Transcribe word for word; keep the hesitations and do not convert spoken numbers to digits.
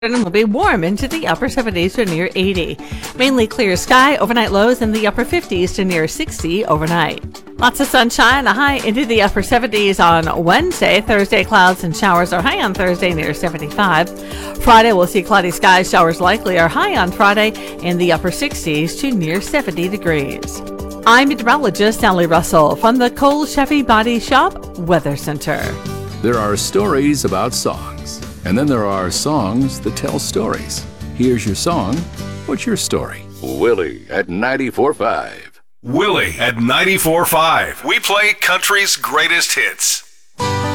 And will be warm into the upper seventies to near eighty. Mainly clear sky, overnight lows in the upper fifties to near sixty overnight. Lots of sunshine, a high into the upper seventies on Wednesday. Thursday, clouds and showers are high on Thursday near seventy-five. Friday, we'll see cloudy skies, showers likely are high on Friday in the upper sixties to near seventy degrees. I'm meteorologist Sally Russell from the Cole Chevy Body Shop Weather Center. There are stories about songs. And then there are songs that tell stories. Here's your song. What's your story? Willie at ninety-four point five. Willie at ninety-four point five. We play country's greatest hits.